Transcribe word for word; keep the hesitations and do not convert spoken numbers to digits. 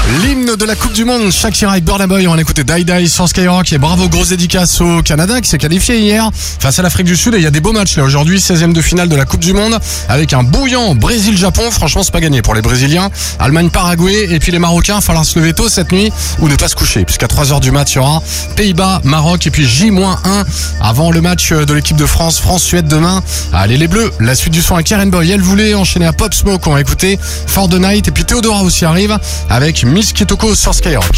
L'hymne de la Coupe du Monde, Shakira avec Burna Boy. On a écouté Die Die sur Skyrock. Et bravo, grosse dédicace au Canada qui s'est qualifié hier face à l'Afrique du Sud. Et il y a des beaux matchs là aujourd'hui, seizième de finale de la Coupe du Monde avec un bouillant Brésil-Japon. Franchement, c'est pas gagné pour les Brésiliens. Allemagne-Paraguay et puis les Marocains, falloir se lever tôt cette nuit ou ne pas se coucher, puisqu'à trois heures du mat, il y aura Pays-Bas, Maroc et puis J un avant le match de l'équipe de France, France-Suède demain. Allez les Bleus, la suite du son avec Karen Boy. Elle voulait enchaîner à Pop Smoke, on va écouter For the Night et puis Théodora aussi arrive avec Miss Kitoko sur Skyrock.